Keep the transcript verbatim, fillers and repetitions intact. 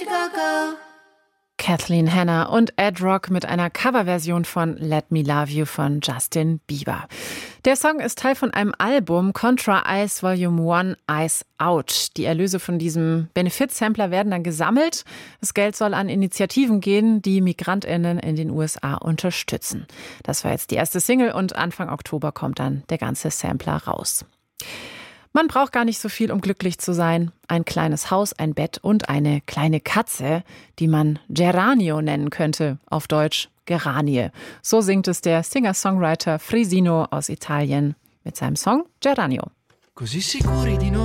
Kathleen Hanna und Ed Rock mit einer Coverversion von Let Me Love You von Justin Bieber. Der Song ist Teil von einem Album Contra Ice Volume eins Ice Out. Die Erlöse von diesem Benefit-Sampler werden dann gesammelt. Das Geld soll an Initiativen gehen, die MigrantInnen in den U S A unterstützen. Das war jetzt die erste Single und Anfang Oktober kommt dann der ganze Sampler raus. Man braucht gar nicht so viel, um glücklich zu sein. Ein kleines Haus, ein Bett und eine kleine Katze, die man Geranio nennen könnte, auf Deutsch Geranie. So singt es der Singer-Songwriter Frisino aus Italien mit seinem Song Geranio. Così sicuri di noi